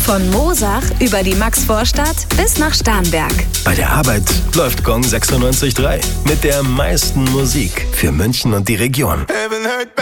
Von Moosach über die Maxvorstadt bis nach Starnberg. Bei der Arbeit läuft Gong 96.3 mit der meisten Musik für München und die Region.